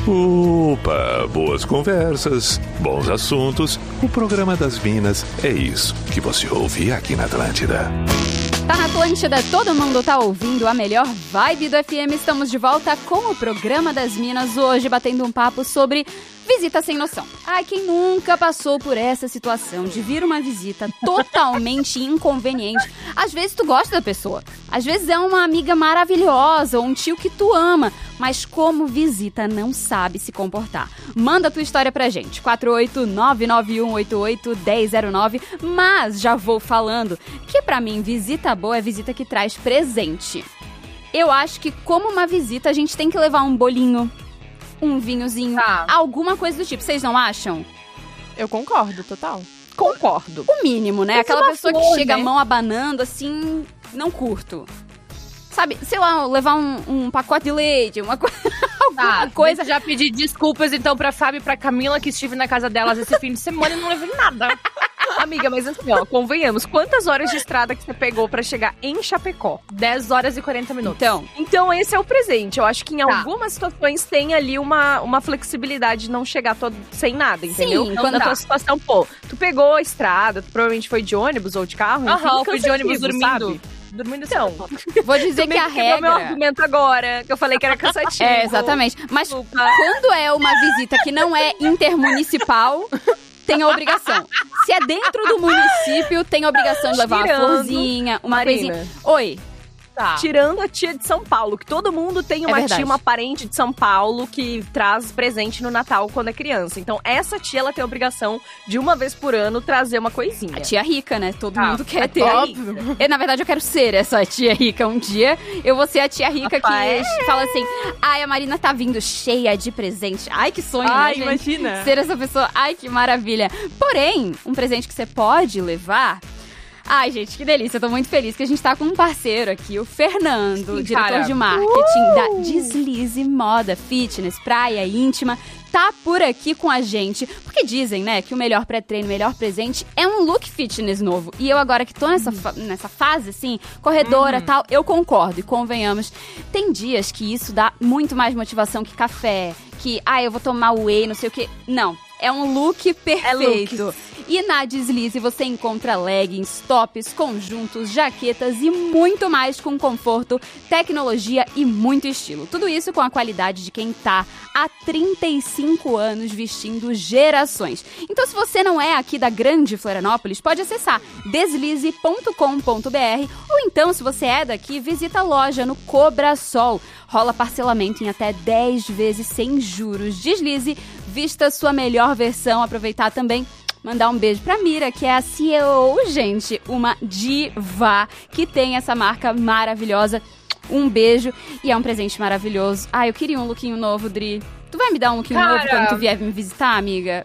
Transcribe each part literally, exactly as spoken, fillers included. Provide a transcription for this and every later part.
Opa, boas conversas, bons assuntos. O programa das Minas é isso que você ouve aqui na Atlântida. Tá na Atlântida, todo mundo tá ouvindo a melhor vibe do F M. Estamos de volta com o programa das Minas, hoje batendo um papo sobre visita sem noção. Ai, quem nunca passou por essa situação de vir uma visita totalmente inconveniente? Às vezes tu gosta da pessoa, às vezes é uma amiga maravilhosa ou um tio que tu ama, mas como visita não sabe se comportar. Manda tua história pra gente, quatro oito nove nove um oito oito um zero zero nove, mas já vou falando que pra mim visita boa é visita que traz presente. Eu acho que como uma visita a gente tem que levar um bolinho, um vinhozinho, ah. alguma coisa do tipo. Vocês não acham? Eu concordo, total. Concordo. O mínimo, né? Aquela pessoa flor, que chega né? a mão abanando, assim, não curto. Sabe, sei lá, levar um, um pacote de leite, uma coisa... Alguma coisa. Já pedi desculpas, então, pra Fábio e pra Camila, que estive na casa delas esse fim de semana e não levei nada. Amiga, mas assim, ó, convenhamos, quantas horas de estrada que você pegou pra chegar em Chapecó? dez horas e quarenta minutos. Então, então esse é o presente. Eu acho que em tá. algumas situações tem ali uma, uma flexibilidade de não chegar todo, sem nada, entendeu? Sim, então, quando na tá. tua situação, pô, tu pegou a estrada, tu provavelmente foi de ônibus ou de carro, enfim, Aham, fui de ônibus dormindo. Sabe? Dormindo então. Vou dizer que a regra... meu argumento agora, que eu falei que era cansativo. É, exatamente. Mas Desculpa. Quando é uma visita que não é intermunicipal... tem a obrigação. Se é dentro do município, tem a obrigação de levar Tirando, uma florzinha, uma Marina. coisinha. Oi. Tá. Tirando a tia de São Paulo, que todo mundo tem uma é tia, uma parente de São Paulo que traz presente no Natal quando é criança. Então, essa tia, ela tem a obrigação de uma vez por ano trazer uma coisinha. A tia rica, né? Todo ah, mundo quer é ter. Óbvio. Eu, na verdade, eu quero ser essa tia rica. Um dia, eu vou ser a tia rica Rapaz. que fala assim, ai, a Marina tá vindo cheia de presente. Ai, que sonho, ai, né, gente? Imagina. Ser essa pessoa. Ai, que maravilha. Porém, um presente que você pode levar... Ai, gente, que delícia. Eu tô muito feliz que a gente tá com um parceiro aqui, o Fernando, Sim, diretor cara. de marketing uh! da Deslize Moda Fitness, praia íntima. Tá por aqui com a gente, porque dizem, né, que o melhor pré-treino, o melhor presente é um look fitness novo. E eu agora que tô nessa, fa- nessa fase, assim, corredora e uhum. tal, eu concordo. E convenhamos, tem dias que isso dá muito mais motivação que café, que, ah, eu vou tomar whey, não sei o quê. Não, é um look perfeito. É look. E na Deslize você encontra leggings, tops, conjuntos, jaquetas e muito mais com conforto, tecnologia e muito estilo. Tudo isso com a qualidade de quem tá há trinta e cinco anos vestindo gerações. Então, se você não é aqui da grande Florianópolis, pode acessar deslize ponto com ponto b r ou então, se você é daqui, visita a loja no Cobrasol. Rola parcelamento em até dez vezes sem juros. Deslize, vista sua melhor versão. Aproveitar também... mandar um beijo pra Mira, que é a C E O, gente, uma diva que tem essa marca maravilhosa. Um beijo e é um presente maravilhoso. Ah, eu queria um lookinho novo, Dri. Tu vai me dar um lookinho Cara... novo quando tu vier me visitar, amiga?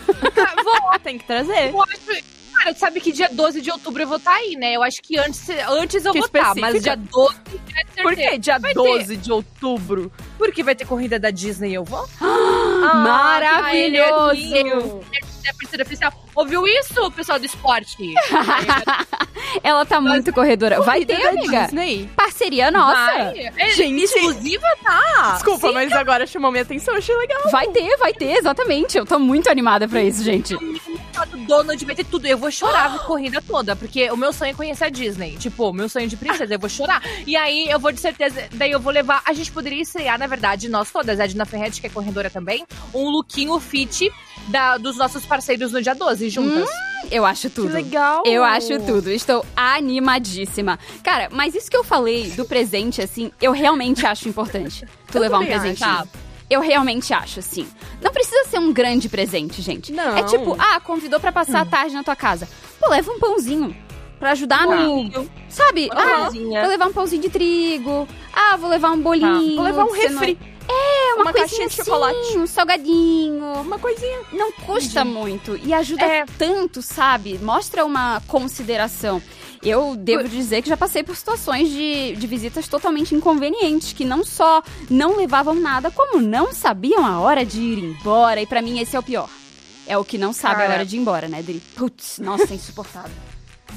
Vou, tem que trazer. Cara, tu sabe que dia doze de outubro eu vou estar aí, né? Eu acho que antes, antes eu que vou estar, mas dia doze... Por que dia vai doze ter. de outubro? Porque vai ter corrida da Disney e eu vou? Ah, maravilhoso! É parceira oficial. Ouviu isso, pessoal do esporte? Ela tá muito Mas, corredora. Vai ter, amiga. Disney. Parceria nossa. Vai. Gente, exclusiva tá. Desculpa, Sim, mas agora chamou minha atenção. Achei legal. Vai ter, vai ter, exatamente. Eu tô muito animada pra isso, gente. O Donald vai ter tudo. Eu vou chorar a corrida toda, porque o meu sonho é conhecer a Disney. Tipo, o meu sonho de princesa, eu vou chorar. E aí, eu vou de certeza, daí eu vou levar... A gente poderia estrear, na verdade, nós todas, a Edna Ferretti, que é corredora também, um lookinho fit da, dos nossos parceiros no dia doze, juntas. Hum, eu acho tudo. Que legal. Eu acho tudo. Estou animadíssima. Cara, mas isso que eu falei do presente, assim, eu realmente acho importante. Tu eu levar um presentinho. Tá. Eu realmente acho, assim. Não precisa ser um grande presente, gente. Não. É tipo, ah, convidou pra passar hum. a tarde na tua casa. Pô, leva um pãozinho. Pra ajudar no... Não. Sabe? Ah, vou levar um pãozinho de trigo. Ah, vou levar um bolinho. Vou levar um refri. É, uma, uma coisinha caixinha de chocolate. Assim, um salgadinho. Uma coisinha. Não custa Entendi. muito. E ajuda é. tanto, sabe? Mostra uma consideração. Eu devo dizer que já passei por situações de, de visitas totalmente inconvenientes, que não só não levavam nada, como não sabiam a hora de ir embora. E pra mim esse é o pior. É o que não sabe Cara. a hora de ir embora, né, Dri? Putz, nossa, é insuportável.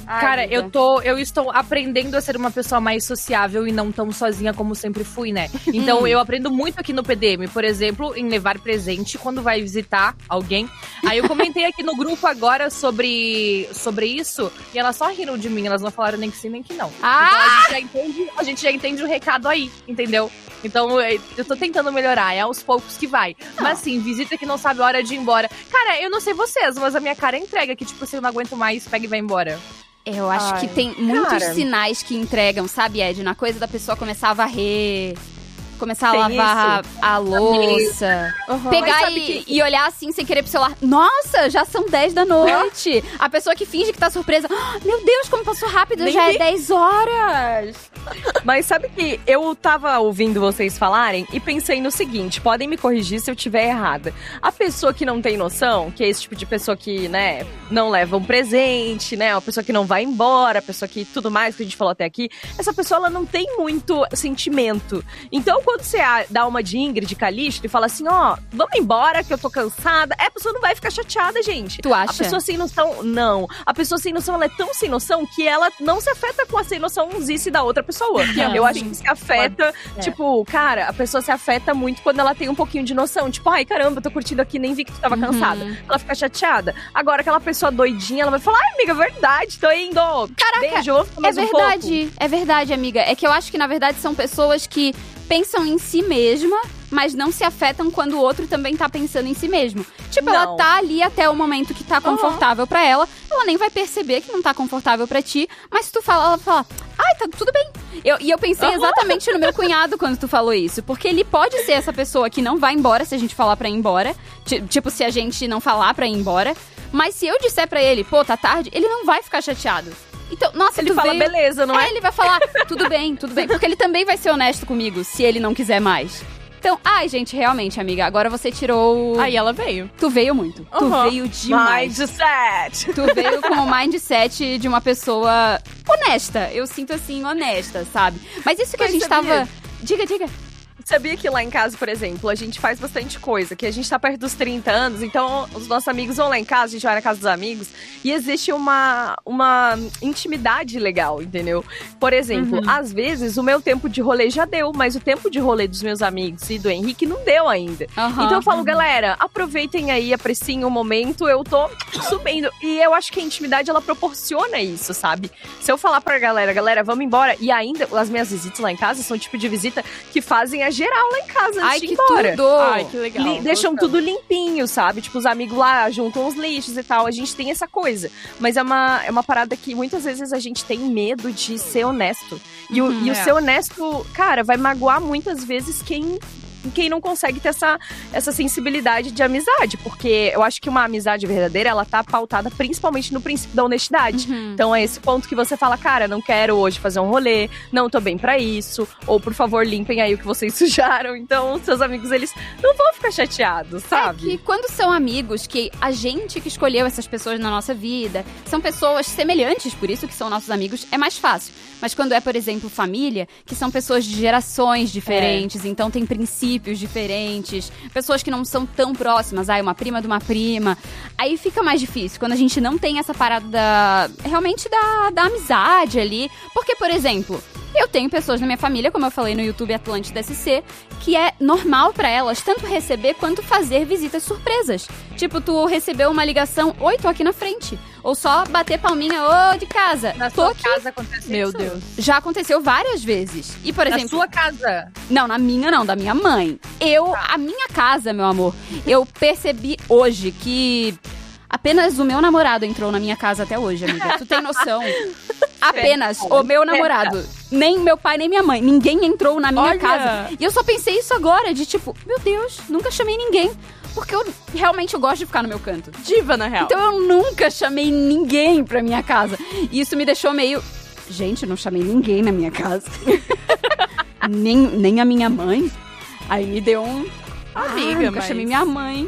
Ai, Cara, amiga. eu tô, eu estou aprendendo a ser uma pessoa mais sociável e não tão sozinha como sempre fui, né? Então eu aprendo muito aqui no P D M, por exemplo, em levar presente quando vai visitar alguém. Aí eu comentei aqui no grupo agora sobre, sobre isso e elas só riram de mim, elas não falaram nem que sim nem que não. Ah! Então a gente já entende, a gente já entende o recado aí, entendeu? Então eu tô tentando melhorar, é aos poucos que vai. Mas sim, visita que não sabe a hora de ir embora. Cara, eu não sei vocês, mas a minha cara entrega que tipo, se eu não aguento mais, pega e vai embora. Eu acho Ai, que tem muitos cara. sinais que entregam, sabe, Ed? Na coisa da pessoa começar a varrer, começar a Tem lavar a, a louça, Uhum. pegar Mas sabe e, que- e olhar assim sem querer pro celular. Nossa, já são dez da noite. A pessoa que finge que tá surpresa. "Ah, meu Deus, como passou rápido, Nem já vi." é dez horas. Mas sabe que eu tava ouvindo vocês falarem e pensei no seguinte, podem me corrigir se eu estiver errada. A pessoa que não tem noção, que é esse tipo de pessoa que, né, não leva um presente, né, uma pessoa que não vai embora, a pessoa que tudo mais que a gente falou até aqui, essa pessoa ela não tem muito sentimento. Então quando você a- dá uma de Ingrid Calixto e fala assim, ó, vamos embora que eu tô cansada, a pessoa não vai ficar chateada, gente. Tu acha? A pessoa sem noção, não. A pessoa sem noção, ela é tão sem noção que ela não se afeta com a sem noçãozice da outra pessoa. Eu acho que se afeta, É. tipo, cara, a pessoa se afeta muito quando ela tem um pouquinho de noção. Tipo, ai, caramba, eu tô curtindo aqui, nem vi que tu tava Uhum. cansada. Ela fica chateada. Agora, aquela pessoa doidinha, ela vai falar, ai, amiga, verdade, tô indo. Caraca, Beijo, eu vou ficar É mais um pouco. verdade, é verdade, amiga. É que eu acho que, na verdade, são pessoas que pensam em si mesma, mas não se afetam quando o outro também tá pensando em si mesmo. Tipo, ela Não. tá ali até o momento que tá confortável pra ela, ela nem vai perceber que não tá confortável pra ti, mas se tu fala, ela fala, ai, tá tudo bem. Eu, e eu pensei exatamente no meu cunhado quando tu falou isso, porque ele pode ser essa pessoa que não vai embora se a gente falar pra ir embora, ti- tipo, se a gente não falar pra ir embora, mas se eu disser pra ele, pô, tá tarde, ele não vai ficar chateado. Então, nossa, Ele tu fala, veio... beleza, não É, é? ele vai falar, tudo bem, tudo bem. Porque ele também vai ser honesto comigo, se ele não quiser mais. Então, ai, gente, realmente, amiga, agora você tirou... Aí ela veio. Tu veio muito. Tu Uhum. veio demais. Mindset. Tu veio com o mindset de uma pessoa honesta. Eu sinto assim, honesta, sabe? Mas isso que Mas a gente sabia? tava... Diga, diga. Sabia que lá em casa, por exemplo, a gente faz bastante coisa, que a gente tá perto dos trinta anos, então os nossos amigos vão lá em casa, a gente vai na casa dos amigos, e existe uma, uma intimidade legal, entendeu? Por exemplo, Uhum. às vezes o meu tempo de rolê já deu, mas o tempo de rolê dos meus amigos e do Henrique não deu ainda. Aham. Então eu falo, galera, aproveitem aí, apreciem o momento, eu tô subindo. E eu acho que a intimidade, ela proporciona isso, sabe? Se eu falar pra galera, galera, vamos embora, e ainda as minhas visitas lá em casa são o tipo de visita que fazem a geral lá em casa antes Ai, de ir que embora. tudo! Ai, que legal. Li- deixam tudo limpinho, sabe? Tipo, os amigos lá juntam os lixos e tal. A gente tem essa coisa. Mas é uma, é uma parada que muitas vezes a gente tem medo de ser honesto. E, o, e o é. ser honesto, cara, vai magoar muitas vezes quem. Quem não consegue ter essa, essa sensibilidade de amizade, porque eu acho que uma amizade verdadeira, ela tá pautada principalmente no princípio da honestidade. Uhum. Então é esse ponto que você fala, cara, não quero hoje fazer um rolê, não tô bem pra isso, ou por favor, limpem aí o que vocês sujaram. Então, seus amigos, eles não vão ficar chateados, sabe? É que quando são amigos, que a gente que escolheu essas pessoas na nossa vida, são pessoas semelhantes, por isso que são nossos amigos, é mais fácil. Mas quando é, por exemplo, família, que são pessoas de gerações diferentes, então tem princípios diferentes, pessoas que não são tão próximas, ai, uma prima de uma prima, aí fica mais difícil, quando a gente não tem essa parada da, realmente da, da amizade ali. Porque, por exemplo, eu tenho pessoas na minha família, como eu falei no YouTube Atlântida S C, que é normal pra elas tanto receber quanto fazer visitas surpresas. Tipo, tu recebeu uma ligação, oi, tô aqui na frente. Ou só bater palminha, ô, de casa, Na tô sua aqui. casa acontece Meu isso? Deus. Já aconteceu várias vezes. E, por Na exemplo... sua casa. Não, na minha não, da minha mãe. Eu, a minha casa, meu amor, eu percebi hoje que apenas o meu namorado entrou na minha casa até hoje, amiga. Tu tem noção? Apenas o meu namorado. Nem meu pai, nem minha mãe. Ninguém entrou na minha Olha! casa. E eu só pensei isso agora, de tipo, meu Deus, nunca chamei ninguém. Porque eu realmente eu gosto de ficar no meu canto. Diva, na real. Então eu nunca chamei ninguém pra minha casa. E isso me deixou meio... Gente, eu não chamei ninguém na minha casa. nem, nem a minha mãe. Aí me deu um... Amiga, ah, nunca mas- chamei minha mãe.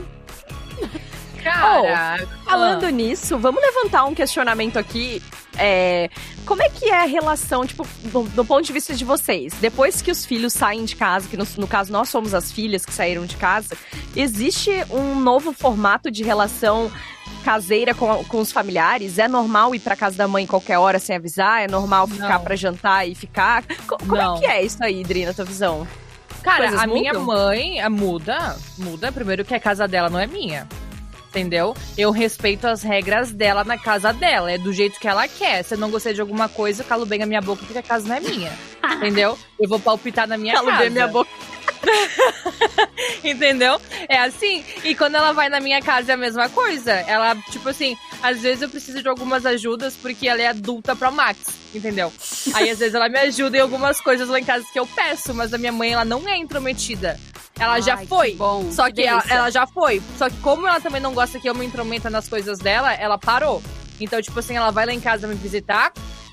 Cara, Falando nisso, vamos levantar um questionamento aqui. É, como é que é a relação, tipo, do, do ponto de vista de vocês? Depois que os filhos saem de casa, que no, no caso nós somos as filhas que saíram de casa, existe um novo formato de relação? caseira com, com os familiares? É normal ir pra casa da mãe qualquer hora sem avisar? É normal ficar Não. pra jantar e ficar? Co- como Não. é que é isso aí, Dri, na tua visão? Cara, Coisas a minha mudam? mãe é, muda, muda. Primeiro que a casa dela não é minha. Entendeu? Eu respeito as regras dela na casa dela. É do jeito que ela quer. Se eu não gostei de alguma coisa, eu calo bem a minha boca porque a casa não é minha. Entendeu? Eu vou palpitar na minha Calo casa. bem minha boca. Entendeu? É assim. E quando ela vai na minha casa é a mesma coisa. Ela, tipo assim, às vezes eu preciso de algumas ajudas porque ela é adulta pra Max. Entendeu? Aí às vezes ela me ajuda em algumas coisas lá em casa que eu peço, mas a minha mãe, ela não é intrometida. Ela Ai, já que foi. bom, Só que que, ela, delícia. ela já foi. Só que como ela também não gosta que eu me intrometa nas coisas dela, ela parou. Então, tipo assim, ela vai lá em casa me visitar,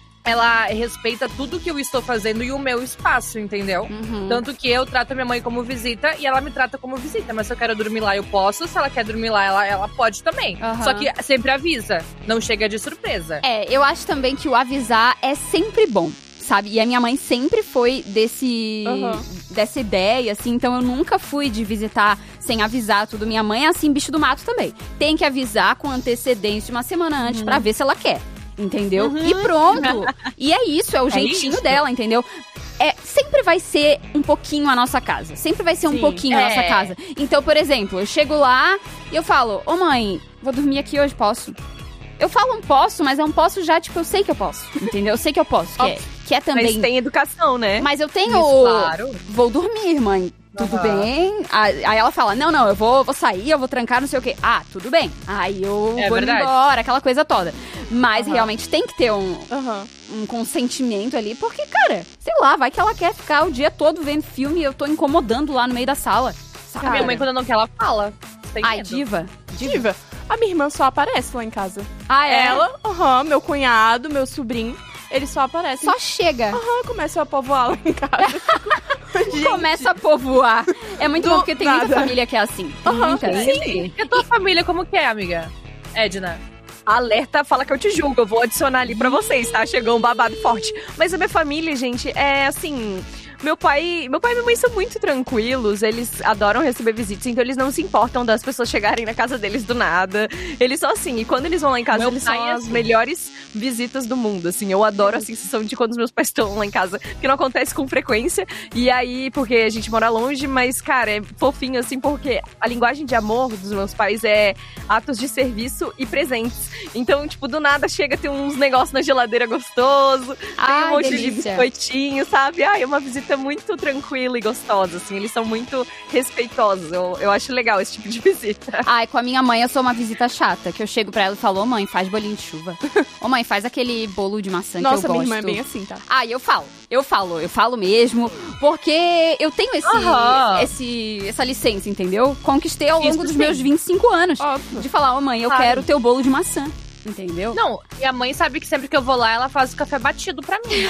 ela respeita tudo que eu estou fazendo e o meu espaço, entendeu? Uhum. Tanto que eu trato a minha mãe como visita e ela me trata como visita. Mas se eu quero dormir lá, eu posso. Se ela quer dormir lá, ela, ela pode também. Aham. Só que sempre avisa. Não chega de surpresa. É, eu acho também que o avisar é sempre bom, sabe? E a minha mãe sempre foi desse Uhum. dessa ideia, assim, então eu nunca fui de visitar sem avisar tudo. Minha mãe é assim, bicho do mato também. Tem que avisar com antecedência de uma semana antes Uhum. pra ver se ela quer, entendeu? E pronto. E é isso, é o jeitinho isso. dela, entendeu? É, sempre vai ser um pouquinho a nossa casa. Sempre vai ser um Sim, pouquinho a é. nossa casa. Então, por exemplo, eu chego lá e eu falo, ô mãe, vou dormir aqui hoje, posso? Eu falo um posso, mas é um posso já, tipo, eu sei que eu posso, entendeu? Eu sei que eu posso, que é, que é também... Mas tem educação, né? Mas eu tenho... Isso, claro. Vou dormir, mãe. Tudo Aham. bem? Aí aí ela fala, não, não, eu vou, vou sair, eu vou trancar, não sei o quê. Ah, tudo bem. Aí eu É vou verdade. embora, aquela coisa toda. Mas Aham. realmente tem que ter um, Aham. um consentimento ali, porque, cara, sei lá, vai que ela quer ficar o dia todo vendo filme e eu tô incomodando lá no meio da sala. Sabe? A minha mãe, quando não quer, ela fala. Tem Ai, medo. diva. Diva, a minha irmã só aparece lá em casa. Ah, é? Ela, aham, meu cunhado, meu sobrinho, eles só aparecem. Só chega. Aham, começam a povoar lá em casa. Gente, Começa a povoar. É muito Do bom, porque tem muita nada. família que é assim. Tem Aham, muita. E a tua família, como que é, amiga? Edna? Alerta, fala que eu te julgo. Eu vou adicionar ali pra vocês, tá? Chegou um babado forte. Mas a minha família, gente, é assim... Meu pai, meu pai e minha mãe são muito tranquilos, eles adoram receber visitas, então eles não se importam das pessoas chegarem na casa deles do nada. Eles são assim, e quando eles vão lá em casa, Meu eles pai são é as assim. melhores visitas do mundo, assim. Eu adoro a sensação de quando os meus pais estão lá em casa, que não acontece com frequência. E aí, porque a gente mora longe, mas, cara, é fofinho, assim, porque a linguagem de amor dos meus pais é atos de serviço e presentes. Então, tipo, do nada chega, tem uns negócios na geladeira gostoso, tem Ai, um monte delícia. de biscoitinho, sabe? Ai, é uma visita muito tranquila e gostosa, assim. Eles são muito respeitosos. Eu, eu acho legal esse tipo de visita. Ai, com a minha mãe eu sou uma visita chata, que eu chego pra ela e falo, ô mãe, faz bolinho de chuva. Ô mãe, faz aquele bolo de maçã Nossa, que eu minha gosto. irmã é bem assim, tá? Ah, eu falo, eu falo, eu falo mesmo, porque eu tenho esse, Aham. esse, essa licença, entendeu? Conquistei ao longo Isso dos sim. meus vinte e cinco anos. Óbvio. De falar, ô mãe, eu Claro. quero o teu bolo de maçã, entendeu? Não, e a mãe sabe que sempre que eu vou lá, ela faz o café batido pra mim.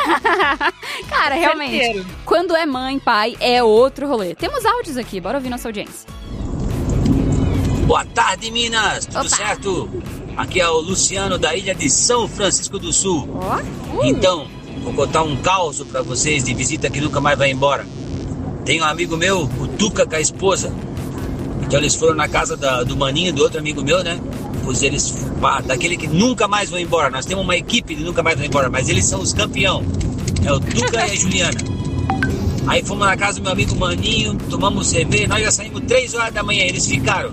Cara, realmente, Certeiro. quando é mãe, pai, é outro rolê. Temos áudios aqui, bora ouvir nossa audiência. Boa tarde, Minas! Tudo Opa. certo? Aqui é o Luciano da ilha de São Francisco do Sul. Ó, Então, vou contar um caos pra vocês de visita que nunca mais vai embora. Tem um amigo meu, o Tuca, com a esposa. Então eles foram na casa da- do maninho, do outro amigo meu, né? Pois eles, pá, daquele que nunca mais vão embora. Nós temos uma equipe de nunca mais vão embora, mas eles são os campeão. É o Tuca e a Juliana. Aí fomos na casa do meu amigo Maninho, tomamos cerveja, nós já saímos três horas da manhã, eles ficaram.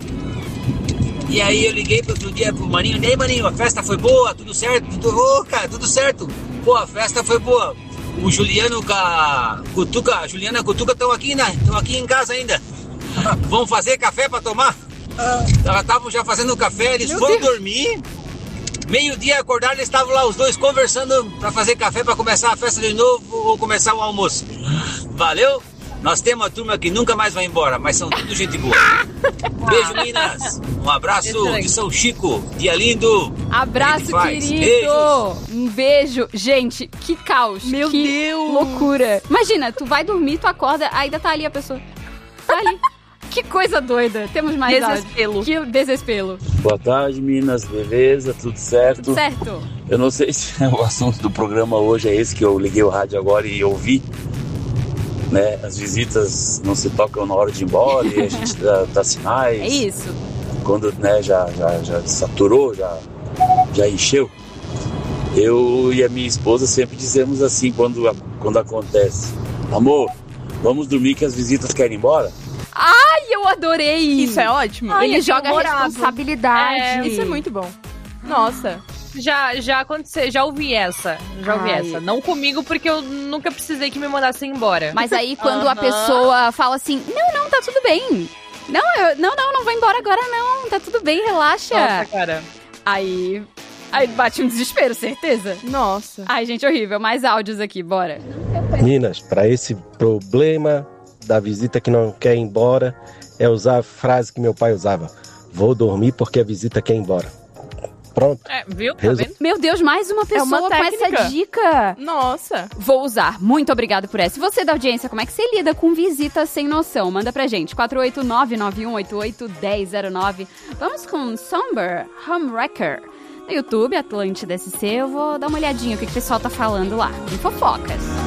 E aí eu liguei pro outro dia pro Maninho, e aí Maninho, a festa foi boa, tudo certo? Tudo, ô, cara, tudo certo. Pô, a festa foi boa. O Juliano com a Cutuca, a Juliana e a Cutuca estão aqui, né? Estão aqui em casa ainda. Vamos fazer café pra tomar? Ela estavam já fazendo café, eles foram dormir. Meio-dia acordaram, eles estavam lá os dois conversando pra fazer café pra começar a festa de novo ou começar o almoço. Valeu? Nós temos uma turma que nunca mais vai embora, mas são tudo gente boa. Beijo, Minas. Um abraço Excelente. de São Chico. Dia lindo. abraço, A gente faz. querido! Beijos. Um beijo. Gente, que caos. Meu que Deus. loucura. Imagina, tu vai dormir, tu acorda, ainda tá ali a pessoa. Tá ali. Que coisa doida. Temos mais áudio. Desespero. Que desespero. Boa tarde, Minas, beleza? Tudo certo? Tudo certo? Eu não sei se o assunto do programa hoje é esse que eu liguei o rádio agora e ouvi, né? As visitas não se tocam na hora de ir embora e a gente dá, dá sinais. É isso. quando né, já, já, já saturou, já, já encheu, eu e a minha esposa sempre dizemos assim quando, quando acontece: amor, vamos dormir que as visitas querem ir embora? Ai, eu adorei! Isso é ótimo. Ele é joga a humorado. responsabilidade. É, Isso é muito bom. Nossa. Já, já aconteceu, já ouvi essa. Já ouvi Ai. essa. Não comigo, porque eu nunca precisei que me mandassem embora. Mas aí, quando a Aham. pessoa fala assim, não, não, tá tudo bem. Não, eu, não, não, não vou embora agora, não. Tá tudo bem, relaxa. Nossa, cara. Aí, aí bate um desespero, certeza. Nossa. Ai, gente, horrível. Mais áudios aqui, bora. Minas, para esse problema da visita que não quer ir embora, é usar a frase que meu pai usava: vou dormir porque a visita quer ir embora. Pronto. É, viu? Tá Resu- vendo? Meu Deus, mais uma pessoa uma com essa técnica. dica. Nossa. Vou usar. Muito obrigado por essa. E você da audiência, como é que você lida com visita sem noção? Manda pra gente. quatro oito nove, nove um oito oito, um zero zero nove. Vamos com Somber Homewrecker. No YouTube, Atlântida S C, eu vou dar uma olhadinha o que, que o pessoal tá falando lá. Em fofocas.